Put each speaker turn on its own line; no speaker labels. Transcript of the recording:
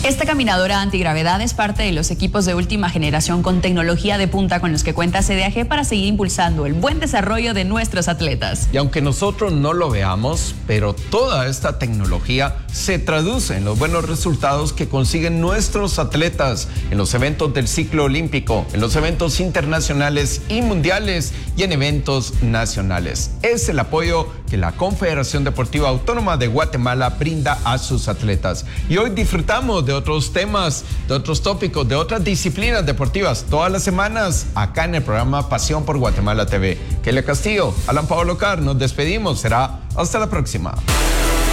Esta caminadora antigravedad es parte de los equipos de última generación con tecnología de punta con los que cuenta CDAG para seguir impulsando el buen desarrollo de nuestros atletas.
Y aunque nosotros no lo veamos, pero toda esta tecnología se traduce en los buenos resultados que consiguen nuestros atletas en los eventos del ciclo olímpico, en los eventos internacionales y mundiales y en eventos nacionales. Es el apoyo que la Confederación Deportiva Autónoma de Guatemala brinda a sus atletas. Y hoy disfrutamos de otros temas, de otros tópicos, de otras disciplinas deportivas todas las semanas acá en el programa Pasión por Guatemala TV. Keila Castillo, Alan Pablo Car, nos despedimos. Será hasta la próxima.